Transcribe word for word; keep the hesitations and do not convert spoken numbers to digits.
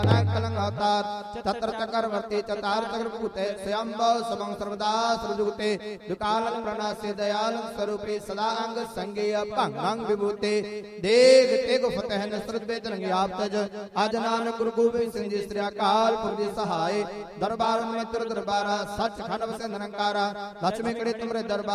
कलंग अवतार चतर चक्रवर्ती चतार चक्रभूते स्वयंभ सबं सर्वदा सर्वजुगते दुकाल प्रणासे दयाल स्वरूपे सदा अंग संगेय भंग विभूते देग तेग फतेह नसरत बेतरंग आप तज आज नानक गुरु गोबिंद सिंह जी श्री अकाल पुरख जी सहाय दरबार में तुर दरबारा सच खंड वसे निरंकारा लक्ष्मी कड़े तुमरे दरबार